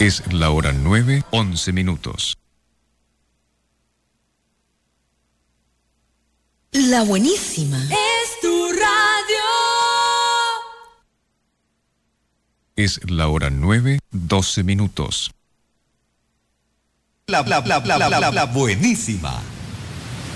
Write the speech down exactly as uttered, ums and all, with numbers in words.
Es la hora nueve, once minutos. La buenísima. Es tu radio. Es la hora nueve, doce minutos. La, la, la, la, la, la, la buenísima.